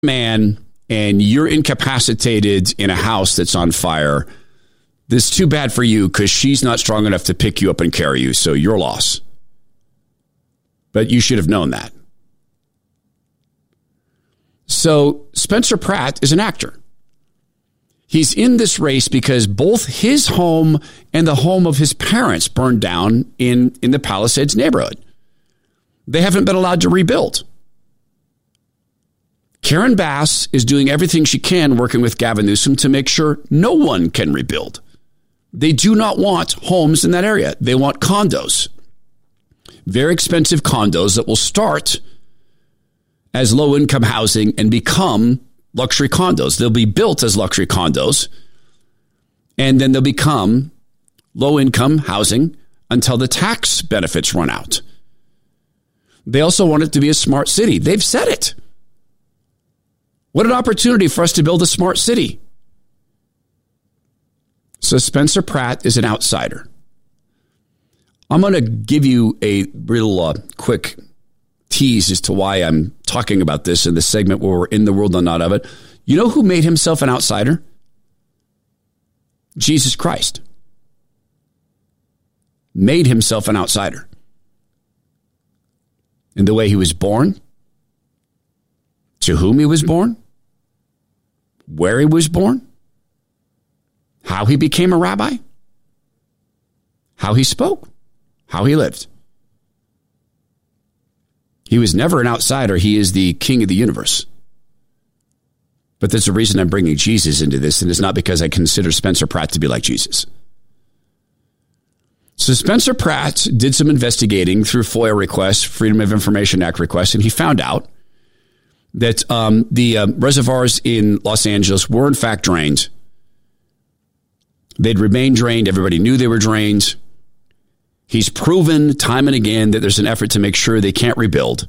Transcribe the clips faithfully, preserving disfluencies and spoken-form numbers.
man and you're incapacitated in a house that's on fire, this is too bad for you because she's not strong enough to pick you up and carry you, so your loss. But you should have known that. So Spencer Pratt is an actor. He's in this race because both his home and the home of his parents burned down in, in the Palisades neighborhood. They haven't been allowed to rebuild. Karen Bass is doing everything she can working with Gavin Newsom to make sure no one can rebuild. They do not want homes in that area. They want condos. Very expensive condos that will start as low-income housing and become luxury condos. They'll be built as luxury condos, and then they'll become low-income housing until the tax benefits run out. They also want it to be a smart city. They've said it. What an opportunity for us to build a smart city. So Spencer Pratt is an outsider. I'm going to give you a real uh, quick tease as to why I'm talking about this in this segment where we're in the world and not of it. You know who made himself an outsider? Jesus Christ. Made himself an outsider. In the way he was born, to whom he was born, where he was born, how he became a rabbi, how he spoke, how he lived. He was never an outsider. He is the king of the universe. But there's a reason I'm bringing Jesus into this, and it's not because I consider Spencer Pratt to be like Jesus. So Spencer Pratt did some investigating through FOIA requests, Freedom of Information Act requests, and he found out that um, the uh, reservoirs in Los Angeles were in fact drained. They'd remained drained. Everybody knew they were drained. He's proven time and again that there's an effort to make sure they can't rebuild.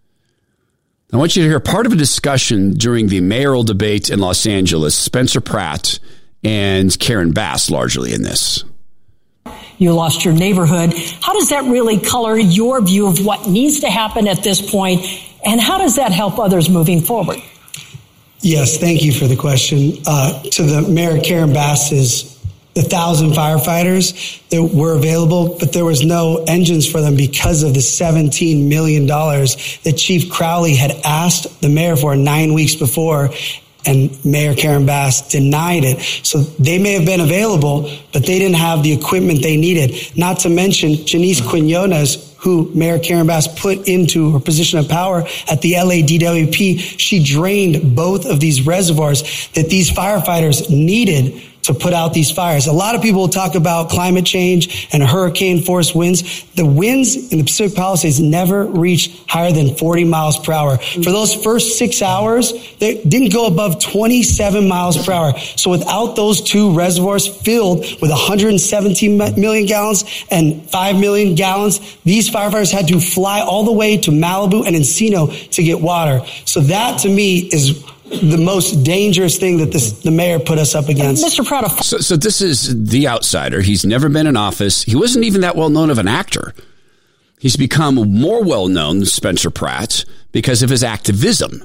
I want you to hear part of a discussion during the mayoral debate in Los Angeles, Spencer Pratt and Karen Bass largely in this. You lost your neighborhood. How does that really color your view of what needs to happen at this point? And how does that help others moving forward? Yes, thank you for the question. Uh, to the Mayor Karen Bass's the thousand firefighters that were available, but there was no engines for them because of the seventeen million dollars that Chief Crowley had asked the mayor for nine weeks before, and Mayor Karen Bass denied it. So they may have been available, but they didn't have the equipment they needed. Not to mention Janice Quinones, who Mayor Karen Bass put into her position of power at the L A D W P. She drained both of these reservoirs that these firefighters needed to put out these fires. A lot of people talk about climate change and hurricane force winds. The winds in the Pacific Palisades never reached higher than forty miles per hour. For those first six hours, they didn't go above twenty-seven miles per hour. So without those two reservoirs filled with one hundred seventeen million gallons and five million gallons, these firefighters had to fly all the way to Malibu and Encino to get water. So that to me is the most dangerous thing that this, the mayor put us up against. Mister Pratt. So, so this is the outsider. He's never been in office. He wasn't even that well known of an actor. He's become more well known, Spencer Pratt, because of his activism.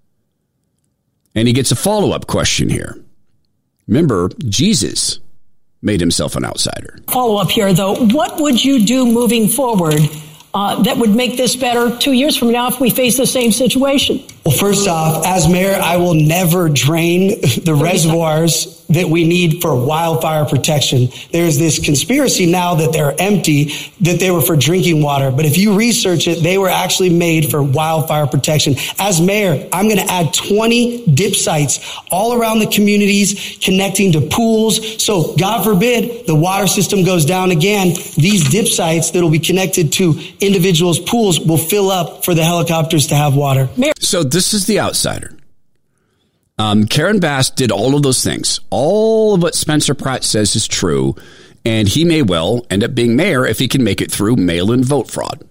And he gets a follow-up question here. Remember, Jesus made himself an outsider. Follow up here, though. What would you do moving forward uh, that would make this better two years from now if we face the same situation? Well, first off, as mayor, I will never drain the reservoirs that we need for wildfire protection. There's this conspiracy now that they're empty, that they were for drinking water. But if you research it, they were actually made for wildfire protection. As mayor, I'm going to add twenty dip sites all around the communities connecting to pools. So God forbid the water system goes down again. These dip sites that will be connected to individuals' pools will fill up for the helicopters to have water. Mayor. So this is the outsider. Um, Karen Bass did all of those things. All of what Spencer Pratt says is true, and he may well end up being mayor if he can make it through mail-in vote fraud.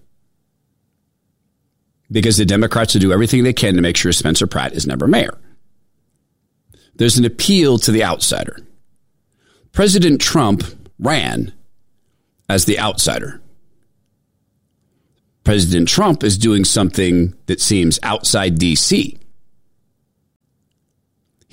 Because the Democrats will do everything they can to make sure Spencer Pratt is never mayor. There's an appeal to the outsider. President Trump ran as the outsider. President Trump is doing something that seems outside D C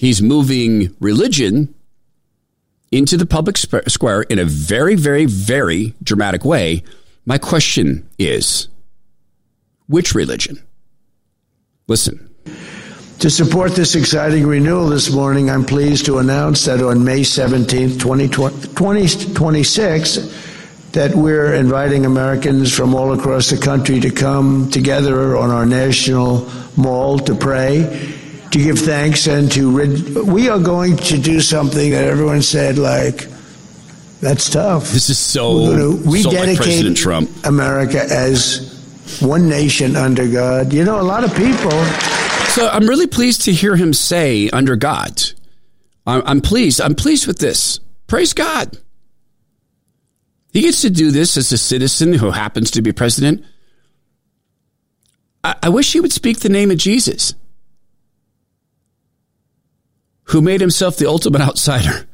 He's moving religion into the public sp- square in a very, very, very dramatic way. My question is, which religion? Listen. To support this exciting renewal this morning, I'm pleased to announce that on May seventeenth, twenty twenty-six, that we're inviting Americans from all across the country to come together on our national mall to pray, to give thanks, and to rid- we are going to do something that everyone said, like, that's tough. This is so, we're going to so like rededicate President Trump. America as one nation under God. You know, a lot of people... So I'm really pleased to hear him say under God. I'm, I'm pleased. I'm pleased with this. Praise God. He gets to do this as a citizen who happens to be president. I, I wish he would speak the name of Jesus, who made himself the ultimate outsider.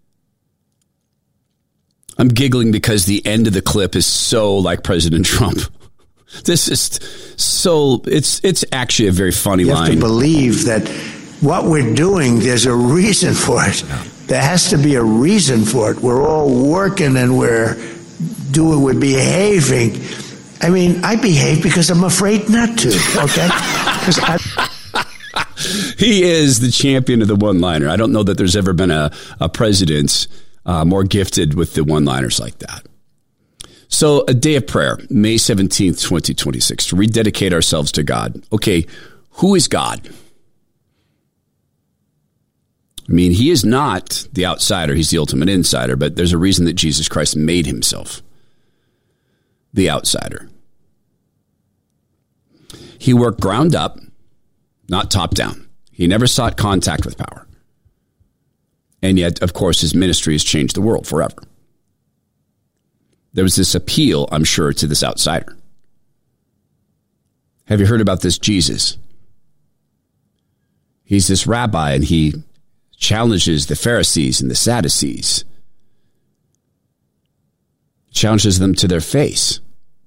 I'm giggling because the end of the clip is so like President Trump. This is so, it's it's actually a very funny you line. You have to believe that what we're doing, there's a reason for it. There has to be a reason for it. We're all working and we're doing, we're behaving. I mean, I behave because I'm afraid not to, okay? Because I... He is the champion of the one-liner. I don't know that there's ever been a, a president uh, more gifted with the one-liners like that. So a day of prayer, May seventeenth, twenty twenty-six, to rededicate ourselves to God. Okay, who is God? I mean, he is not the outsider. He's the ultimate insider, but there's a reason that Jesus Christ made himself the outsider. He worked ground up, not top down. He never sought contact with power. And yet, of course, his ministry has changed the world forever. There was this appeal, I'm sure, to this outsider. Have you heard about this Jesus? He's this rabbi, and he challenges the Pharisees and the Sadducees. Challenges them to their face.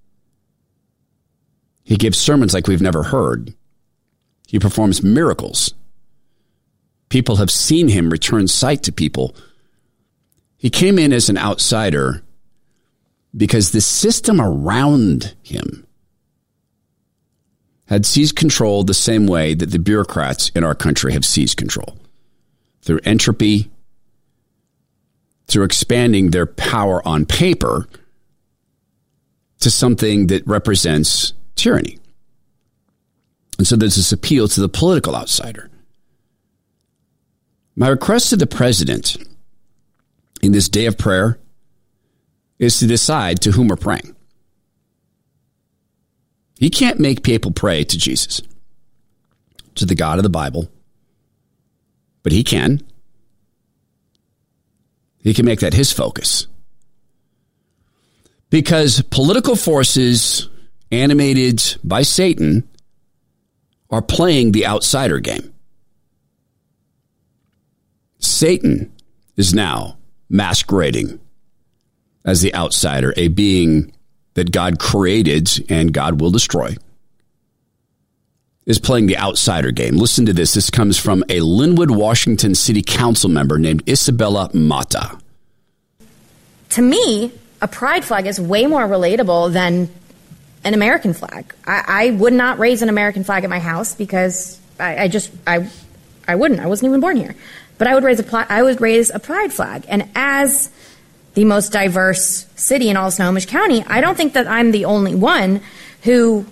He gives sermons like we've never heard. He performs miracles. People have seen him return sight to people. He came in as an outsider because the system around him had seized control the same way that the bureaucrats in our country have seized control. Through entropy, through expanding their power on paper to something that represents tyranny. And so there's this appeal to the political outsider. My request to the president in this day of prayer is to decide to whom we're praying. He can't make people pray to Jesus, to the God of the Bible, but he can. He can make that his focus. Because political forces animated by Satan are playing the outsider game. Satan is now masquerading as the outsider, a being that God created and God will destroy, is playing the outsider game. Listen to this. This comes from a Linwood, Washington City Council member named Isabella Mata. To me, a pride flag is way more relatable than an American flag. I, I would not raise an American flag at my house because I, I just, I, I wouldn't. I wasn't even born here. But I would raise a, I would raise a pride flag. And as the most diverse city in all of Snohomish County, I don't think that I'm the only one who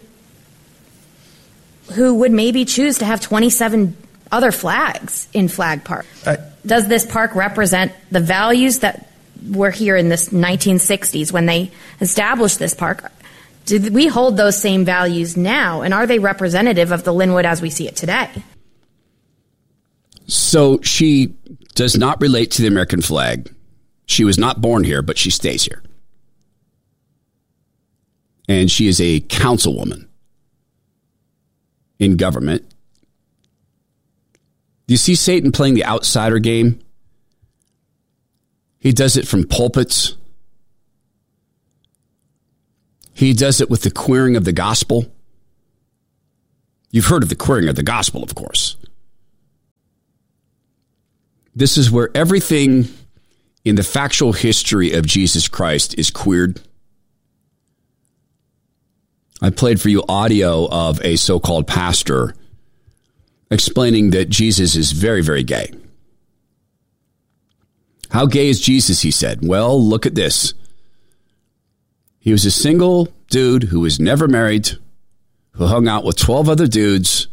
who would maybe choose to have twenty-seven other flags in Flag Park. Uh, Does this park represent the values that were here in this nineteen sixties when they established this park? Do we hold those same values now? And are they representative of the Linwood as we see it today? So she does not relate to the American flag. She was not born here, but she stays here. And she is a councilwoman in government. Do you see Satan playing the outsider game? He does it from pulpits. He does it with the queering of the gospel. You've heard of the queering of the gospel, of course. This is where everything in the factual history of Jesus Christ is queered. I played for you audio of a so-called pastor explaining that Jesus is very, very gay. How gay is Jesus, he said? Well, look at this. He was a single dude who was never married, who hung out with twelve other dudes,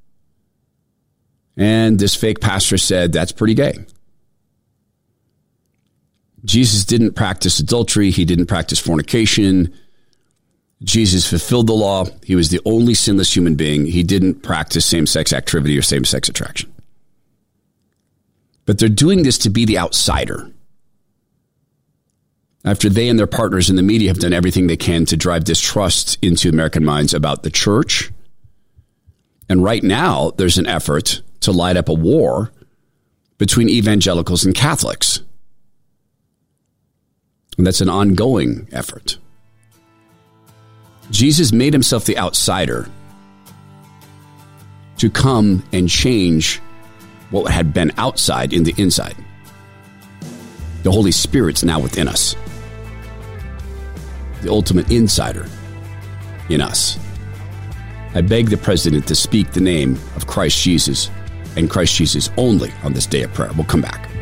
and this fake pastor said that's pretty gay. Jesus didn't practice adultery. He didn't practice fornication. Jesus fulfilled the law. He was the only sinless human being. He didn't practice same-sex activity or same-sex attraction. But they're doing this to be the outsider, after they and their partners in the media have done everything they can to drive distrust into American minds about the church. And right now, there's an effort to light up a war between evangelicals and Catholics. And that's an ongoing effort. Jesus made himself the outsider to come and change what had been outside in the inside. The Holy Spirit's now within us. The ultimate insider in us. I beg the president to speak the name of Christ Jesus and Christ Jesus only on this day of prayer. We'll come back.